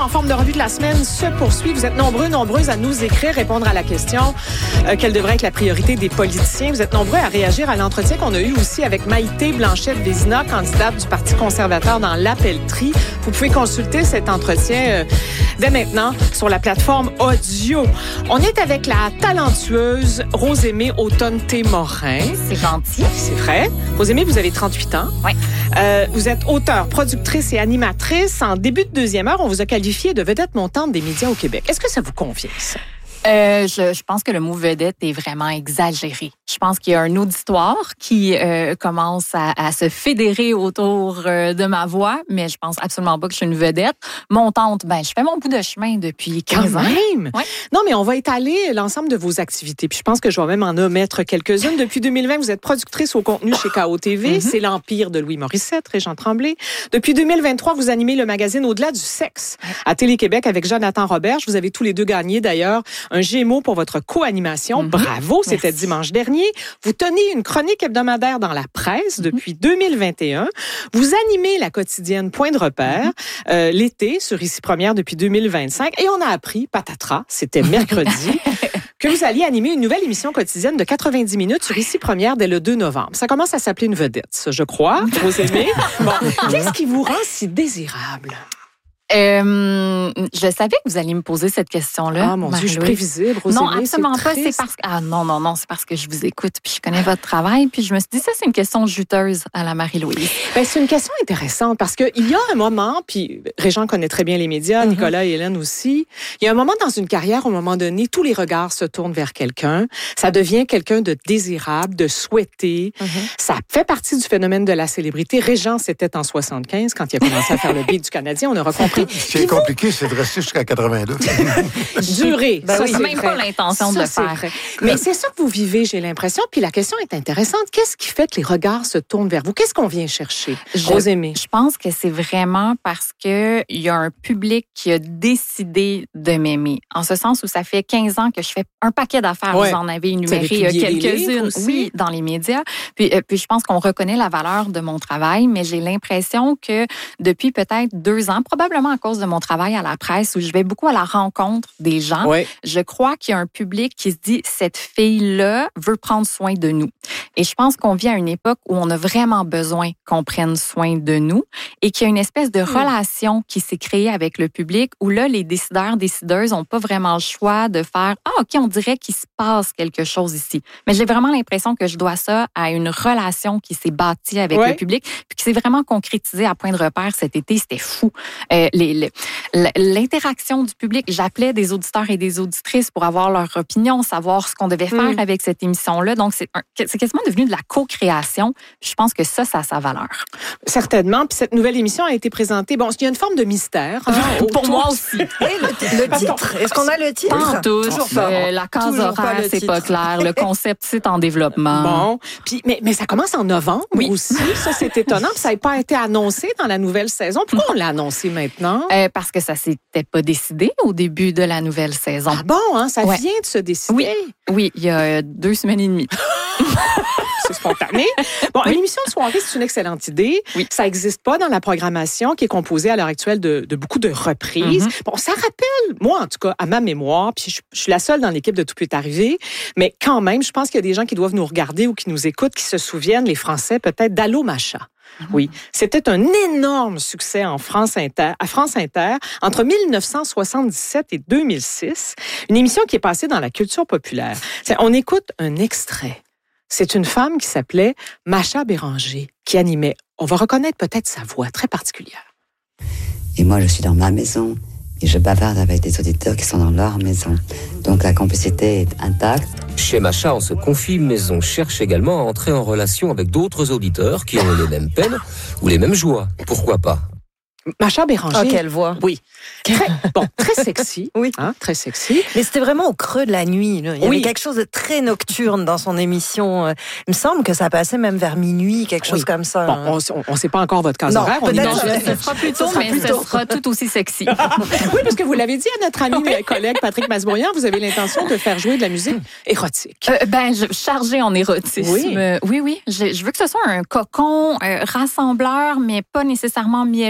en forme de revue de la semaine se poursuit. Vous êtes nombreuses à nous écrire, répondre à la question quelle devrait être la priorité des politiciens. Vous êtes nombreux à réagir à l'entretien qu'on a eu aussi avec Maïté Blanchette-Vézina, candidate du Parti conservateur dans l'Appellerie. Vous pouvez consulter cet entretien dès maintenant sur la plateforme audio. On est avec la talentueuse Rosémée Autonne-Témorin. C'est gentil. C'est vrai. Rosémée, vous avez 38 ans. Oui. Vous êtes auteure, productrice et animatrice. En début de deuxième heure, on vous a qualifié de vedette montante des médias au Québec. Est-ce que ça vous convient, ça? Je pense que le mot vedette est vraiment exagéré. Je pense qu'il y a un auditoire qui commence à se fédérer autour de ma voix, mais je pense absolument pas que je suis une vedette. Montante, je fais mon bout de chemin depuis 15 ans. Quand même? Ouais. Non, mais on va étaler l'ensemble de vos activités. Puis je pense que je vais même en omettre quelques-unes. Depuis 2020, vous êtes productrice au contenu chez KO-TV. C'est l'empire de Louis Morissette, Régent Tremblay. Depuis 2023, vous animez le magazine Au-delà du sexe à Télé-Québec avec Jonathan Roberge. Vous avez tous les deux gagné, d'ailleurs, un Gémeaux pour votre co-animation. Bravo, c'était dimanche dernier. Vous tenez une chronique hebdomadaire dans la presse depuis 2021. Vous animez la quotidienne Point de repère l'été sur Ici Première depuis 2025. Et on a appris, patatras, c'était mercredi, que vous alliez animer une nouvelle émission quotidienne de 90 minutes sur Ici Première dès le 2 novembre. Ça commence à s'appeler une vedette, ça, je crois. Vous aimez? Bon, qu'est-ce qui vous rend si désirable? Je savais que vous alliez me poser cette question-là. Ah, mon Dieu, je suis prévisible, Rosémée. Non, absolument pas. C'est parce que... non, c'est parce que je vous écoute, puis je connais votre travail, puis je me suis dit, ça, c'est une question juteuse à la Marie-Louise. C'est une question intéressante, parce qu'il y a un moment, puis Régent connaît très bien les médias, Nicolas et Hélène aussi, il y a un moment dans une carrière, au moment donné, tous les regards se tournent vers quelqu'un. Ça devient quelqu'un de désirable, de souhaité. Ça fait partie du phénomène de la célébrité. Régent, c'était en 75, quand il a commencé à faire le beat du Canadien, on aura compris. Ce qui est compliqué, c'est de rester jusqu'à 82. Durer. Ça, c'est même vrai. pas l'intention de le faire. Vrai. Mais c'est ça que vous vivez, j'ai l'impression. Puis la question est intéressante. Qu'est-ce qui fait que les regards se tournent vers vous? Qu'est-ce qu'on vient chercher? Rosémée. Je pense que c'est vraiment parce que il y a un public qui a décidé de m'aimer. En ce sens où ça fait 15 ans que je fais un paquet d'affaires. Ouais. Vous en avez énuméré quelques-unes. Oui, dans les médias. Puis je pense qu'on reconnaît la valeur de mon travail, mais j'ai l'impression que depuis peut-être 2 ans, probablement à cause de mon travail à la presse, où je vais beaucoup à la rencontre des gens, je crois qu'il y a un public qui se dit, cette fille-là veut prendre soin de nous. Et je pense qu'on vit à une époque où on a vraiment besoin qu'on prenne soin de nous et qu'il y a une espèce de relation qui s'est créée avec le public où là, les décideurs, décideuses n'ont pas vraiment le choix de faire « Ah, OK, on dirait qu'il se passe quelque chose ici. » Mais j'ai vraiment l'impression que je dois ça à une relation qui s'est bâtie avec le public puis qui s'est vraiment concrétisée à Point de repère cet été. C'était fou. L'interaction du public, j'appelais des auditeurs et des auditrices pour avoir leur opinion, savoir ce qu'on devait faire avec cette émission-là. Donc, c'est quasiment devenu de la co-création. Je pense que ça a sa valeur. Certainement. Puis cette nouvelle émission a été présentée. Bon, il y a une forme de mystère. Pour moi aussi. Oui, le titre. Est-ce qu'on a le titre? Pas tous. La case horaire, c'est pas clair. Le concept, c'est en développement. Bon. Puis, mais ça commence en novembre aussi. Ça, c'est étonnant. Puis ça n'a pas été annoncé dans la nouvelle saison. Pourquoi on l'a annoncé maintenant? Parce que ça s'était pas décidé au début de la nouvelle saison. Ah bon, hein? Ça vient de se décider? Oui, il y a 2 semaines et demie. C'est spontané. Bon, une émission de soirée, c'est une excellente idée. Ça n'existe pas dans la programmation qui est composée à l'heure actuelle de beaucoup de reprises. Bon, ça rappelle, moi en tout cas, à ma mémoire, puis je suis la seule dans l'équipe de Tout peut arriver, mais quand même, je pense qu'il y a des gens qui doivent nous regarder ou qui nous écoutent, qui se souviennent, les Français peut-être, d'Allô Macha. Oui, c'était un énorme succès à France Inter entre 1977 et 2006, une émission qui est passée dans la culture populaire. On écoute un extrait. C'est une femme qui s'appelait Macha Béranger qui animait. On va reconnaître peut-être sa voix très particulière. Et moi, je suis dans ma maison et je bavarde avec des auditeurs qui sont dans leur maison. Donc la complicité est intacte. Chez Macha, on se confie, mais on cherche également à entrer en relation avec d'autres auditeurs qui ont les mêmes peines ou les mêmes joies. Pourquoi pas? Macha Béranger. Oh, quelle voix. Oui. Très sexy. Oui. Hein, très sexy. Mais c'était vraiment au creux de la nuit. Là. Il y avait quelque chose de très nocturne dans son émission. Il me semble que ça passait même vers minuit, quelque chose comme ça. Bon, on ne sait pas encore votre case horaire. Ce sera plus tôt, mais ce sera tout aussi sexy. Oui, parce que vous l'avez dit à notre ami et collègue Patrick Masbourian, vous avez l'intention de faire jouer de la musique érotique. Chargée en érotisme. Oui. Je veux que ce soit un cocon rassembleur, mais pas nécessairement mielleux. Je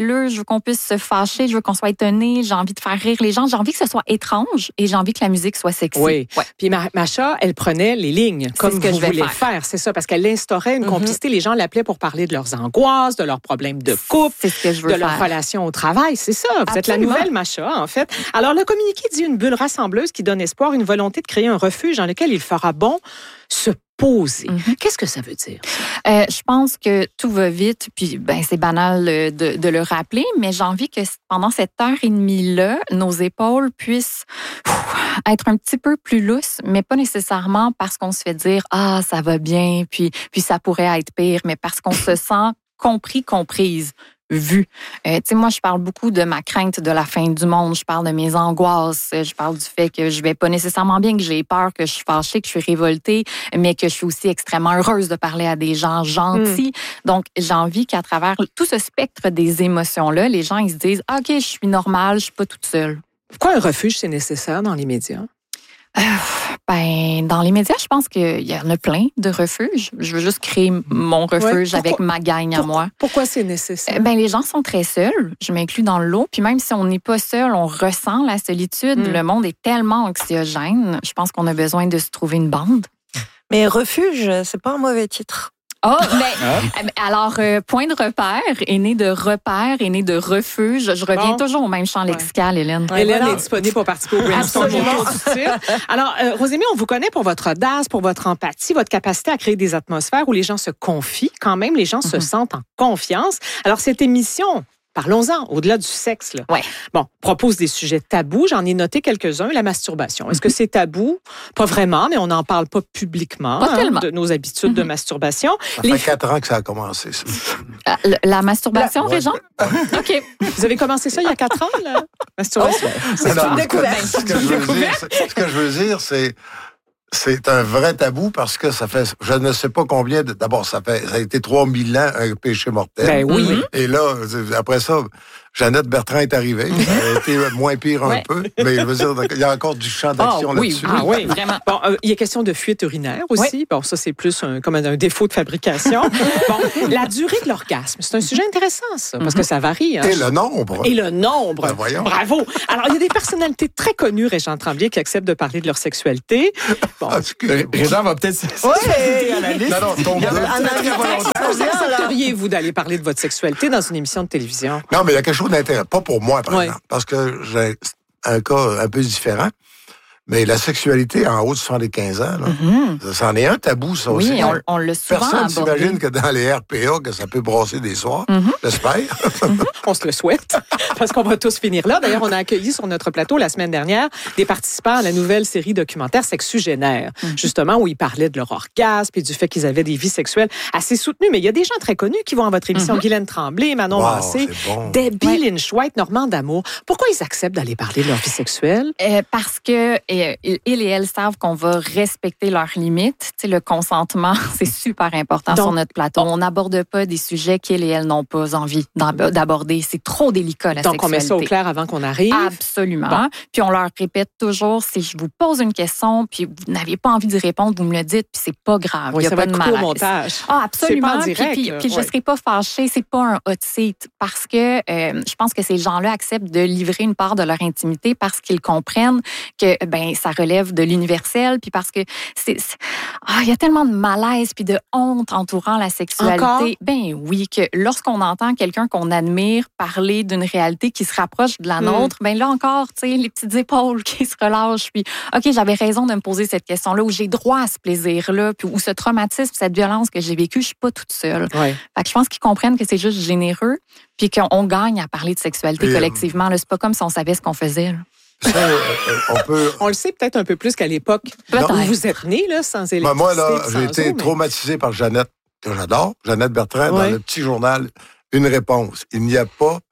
veux qu'on puisse se fâcher, je veux qu'on soit étonné, j'ai envie de faire rire les gens, j'ai envie que ce soit étrange et j'ai envie que la musique soit sexy. Oui. Ouais. Puis Macha, elle prenait les lignes comme ce que vous je vais voulez faire. C'est ça, parce qu'elle instaurait une complicité. Les gens l'appelaient pour parler de leurs angoisses, de leurs problèmes de couple, c'est ce que je veux de leur relation au travail. C'est ça. Vous êtes la nouvelle Macha, en fait. Alors, le communiqué dit une bulle rassembleuse qui donne espoir, une volonté de créer un refuge dans lequel il fera bon se poser. Qu'est-ce que ça veut dire? Je pense que tout va vite, puis c'est banal de le rappeler, mais j'ai envie que pendant cette heure et demie-là, nos épaules puissent être un petit peu plus lousses, mais pas nécessairement parce qu'on se fait dire « Ah, ça va bien, puis ça pourrait être pire », mais parce qu'on se sent compris, comprise. Vu. Moi, je parle beaucoup de ma crainte de la fin du monde. Je parle de mes angoisses. Je parle du fait que je vais pas nécessairement bien, que j'ai peur, que je suis fâchée, que je suis révoltée, mais que je suis aussi extrêmement heureuse de parler à des gens gentils. Donc, j'ai envie qu'à travers tout ce spectre des émotions-là, les gens ils se disent « OK, je suis normale, je suis pas toute seule. » Pourquoi un refuge, c'est nécessaire dans les médias? Dans les médias, je pense qu'il y en a plein de refuges. Je veux juste créer mon refuge avec ma gang à moi. Pourquoi c'est nécessaire? Les gens sont très seuls. Je m'inclus dans le lot. Puis même si on n'est pas seul, on ressent la solitude. Le monde est tellement anxiogène. Je pense qu'on a besoin de se trouver une bande. Mais refuge, c'est pas un mauvais titre. Oh, alors, point de repère est né de repère, est né de refuge. Je reviens toujours au même champ lexical, Hélène. Hélène est disponible pour participer au brainstorm. Alors, Rosémie, on vous connaît pour votre audace, pour votre empathie, votre capacité à créer des atmosphères où les gens se confient. Quand même, les gens se sentent en confiance. Alors, cette émission... Parlons-en, au-delà du sexe. Là. Ouais. Bon, propose des sujets tabous. J'en ai noté quelques-uns. La masturbation. Est-ce que c'est tabou? Pas vraiment, mais on n'en parle pas publiquement de nos habitudes de masturbation. Ça fait 4 ans que ça a commencé, ça. La masturbation, Régent? OK. Vous avez commencé ça il y a 4 ans, la masturbation? C'est une découverte. Ce que je veux dire, c'est un vrai tabou parce que ça fait, je ne sais pas combien d'abord, ça a été 3000 ans un péché mortel. Ben oui. Et là, après ça, Jeannette Bertrand est arrivée. Elle a été moins pire un peu, mais je veux dire, il y a encore du champ d'action là-dessus. Oui, vraiment. Bon, il y a question de fuite urinaire aussi. Oui. Bon, ça, c'est plus comme un défaut de fabrication. Bon, la durée de l'orgasme, c'est un sujet intéressant, ça, parce que ça varie. Hein. Et le nombre. Ben, voyons. Bravo. Alors, il y a des personnalités très connues, Régent Tremblay, qui acceptent de parler de leur sexualité. Bon. Régent va peut-être... à la liste. Non, accepteriez-vous d'aller parler de votre sexualité dans une émission de télévision? Non, mais il y a quelque chose d'intéressant. Pas pour moi, par exemple, parce que j'ai un cas un peu différent. Mais la sexualité en haut de 75 ans, là, ça en est un tabou, ça aussi. Oui, on le souvent Personne s'imagine que dans les RPA, que ça peut brasser des soirs. J'espère. On se le souhaite, parce qu'on va tous finir là. D'ailleurs, on a accueilli sur notre plateau la semaine dernière des participants à la nouvelle série documentaire Sexugénaire, justement, où ils parlaient de leur orgasme et du fait qu'ils avaient des vies sexuelles assez soutenues. Mais il y a des gens très connus qui vont à votre émission, Guylaine Tremblay, Manon Massé, Debbie Lynch-White, Normand D'Amour. Pourquoi ils acceptent d'aller parler de leur vie sexuelle? Parce que ils et elles savent qu'on va respecter leurs limites. Tu sais, le consentement, c'est super important sur notre plateau. On n'aborde pas des sujets qu'ils et elles n'ont pas envie d'aborder. C'est trop délicat, la sexualité. Donc, on met ça au clair avant qu'on arrive? Absolument. Bon. Puis, on leur répète toujours, si je vous pose une question, puis vous n'avez pas envie d'y répondre, vous me le dites, puis c'est pas grave. Oui, il n'y a pas de malaise. Au montage. Absolument. C'est pas en direct, puis je ne serai pas fâchée. C'est pas un hot seat. Parce que je pense que ces gens-là acceptent de livrer une part de leur intimité parce qu'ils comprennent que ça relève de l'universel, puis parce que il y a tellement de malaise puis de honte entourant la sexualité. Encore? Ben oui, que lorsqu'on entend quelqu'un qu'on admire parler d'une réalité qui se rapproche de la nôtre, là encore, tu sais, les petites épaules qui se relâchent, puis OK, j'avais raison de me poser cette question-là, où j'ai droit à ce plaisir-là, puis où ce traumatisme, cette violence que j'ai vécue, je suis pas toute seule. Ouais. Fait que je pense qu'ils comprennent que c'est juste généreux, puis qu'on gagne à parler de sexualité collectivement. Là, c'est pas comme si on savait ce qu'on faisait. Là. Ça, on le sait peut-être un peu plus qu'à l'époque où vous êtes né, là, sans électricité. Moi, là, j'ai été traumatisé par Jeannette, que j'adore, Jeannette Bertrand, dans le petit journal, une réponse. Il n'y a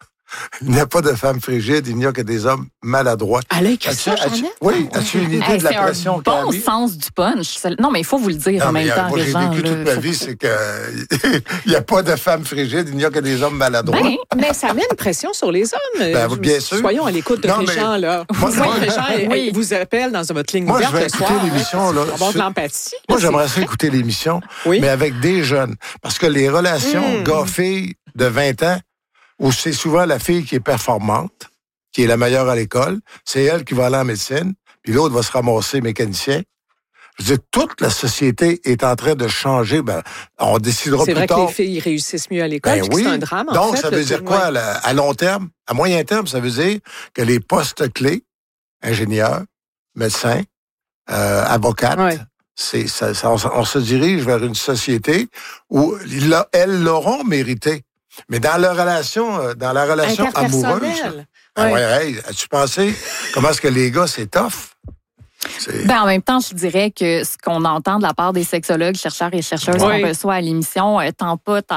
pas de femmes frigides, il n'y a que des hommes maladroits. Elle a écrit ça, Jeannette? Oui, as-tu une idée de la pression qu'elle a mis? C'est un bon sens du punch. Non, mais il faut vous le dire en même temps, moi, Régent. J'ai vécu toute ma vie, c'est qu'il n'y a pas de femmes frigides, il n'y a que des hommes maladroits. Mais ça met une pression sur les hommes. Bien sûr. Soyons à l'écoute de Régent, là. Régent vous appelle dans votre ligne ouverte le soir. Moi, je vais écouter l'émission. Avoir de l'empathie. Moi, j'aimerais ça écouter l'émission, mais avec des jeunes. Parce que les relations gars-filles de 20 ans, où c'est souvent la fille qui est performante, qui est la meilleure à l'école. C'est elle qui va aller en médecine, puis l'autre va se ramasser mécanicien. Je veux dire, toute la société est en train de changer. Ben, on décidera plus tard. C'est vrai que les filles réussissent mieux à l'école, oui. C'est un drame, en Donc, fait. ça veut dire quoi? À long terme, à moyen terme, ça veut dire que les postes clés, ingénieurs, médecins, avocates, on se dirige vers une société où elles l'auront mérité. Mais dans la relation amoureuse... as-tu pensé comment est-ce que les gars, c'est tough? En même temps, je dirais que ce qu'on entend de la part des sexologues, chercheurs et chercheuses qu'on reçoit à l'émission tend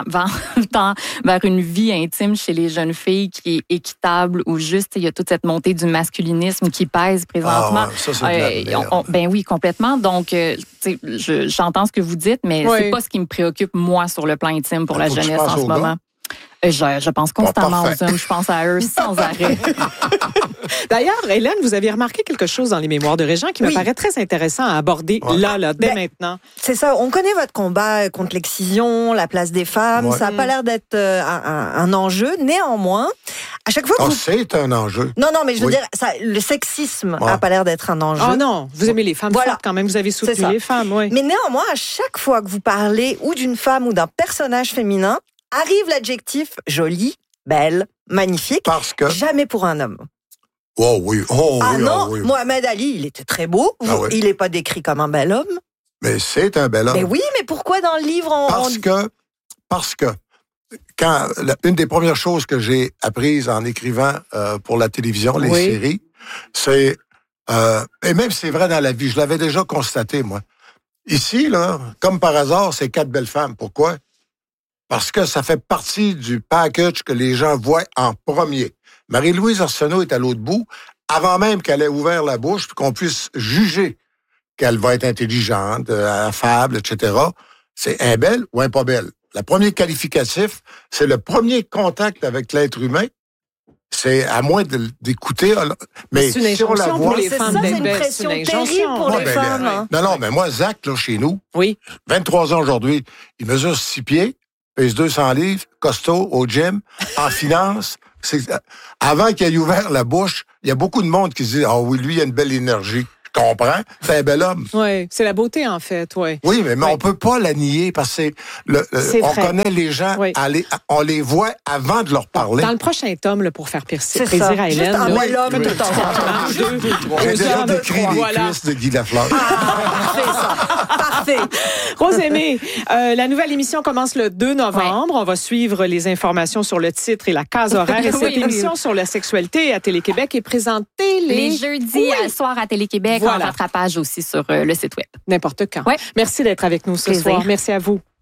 vers une vie intime chez les jeunes filles qui est équitable ou juste, il y a toute cette montée du masculinisme qui pèse présentement. Ça, c'est oui, complètement. Donc, j'entends ce que vous dites, mais c'est pas ce qui me préoccupe, moi, sur le plan intime pour la jeunesse en ce moment. Je pense constamment aux hommes, je pense à eux sans arrêt. D'ailleurs, Hélène, vous avez remarqué quelque chose dans les mémoires de Régent qui me paraît très intéressant à aborder dès maintenant. C'est ça, on connaît votre combat contre l'excision, la place des femmes, ça n'a pas l'air d'être un enjeu. Néanmoins, à chaque fois que c'est un enjeu. Non, mais je veux dire, le sexisme n'a pas l'air d'être un enjeu. Oh non, vous aimez les femmes fortes quand même, vous avez soutenu les femmes. Oui. Mais néanmoins, à chaque fois que vous parlez ou d'une femme ou d'un personnage féminin, arrive l'adjectif jolie, belle, magnifique. Parce que... Jamais pour un homme. Oh oui. Mohamed Ali, il était très beau. Il n'est pas décrit comme un bel homme. Mais c'est un bel homme. Mais oui, mais pourquoi dans le livre Parce que quand une des premières choses que j'ai apprises en écrivant pour la télévision, les séries, c'est et même c'est vrai dans la vie, je l'avais déjà constaté moi. Ici là, comme par hasard, c'est 4 belles femmes. Pourquoi? Parce que ça fait partie du package que les gens voient en premier. Marie-Louise Arsenault est à l'autre bout, avant même qu'elle ait ouvert la bouche, puis qu'on puisse juger qu'elle va être intelligente, affable, etc. C'est un belle ou un pas belle. Le premier qualificatif, c'est le premier contact avec l'être humain. C'est à moins d'écouter. Mais c'est une injonction pour les femmes d'être belles. C'est une pression terrible pour les femmes. Non, mais moi, Zach, là, chez nous, 23 ans aujourd'hui, il mesure 6 pieds, pèse 200 livres, costaud, au gym, en finance. Avant qu'il ait ouvert la bouche, il y a beaucoup de monde qui se dit « Ah oui, lui, il a une belle énergie. » Je comprends. C'est un bel homme. Oui, c'est la beauté, en fait. Oui, mais on peut pas la nier parce que on connaît les gens, on les voit avant de leur parler. Dans le prochain tome, pour faire plaisir à Hélène. Juste un bel homme de temps en temps. J'ai déjà décrit les cuisses de Guy Lafleur. Parfait. Rosemée, la nouvelle émission commence le 2 novembre. On va suivre les informations sur le titre et la case horaire. Et cette émission sur la sexualité à Télé-Québec est présentée les jeudis soir à Télé-Québec. En rattrapage aussi sur le site web. N'importe quand. Merci d'être avec nous ce soir. Merci à vous.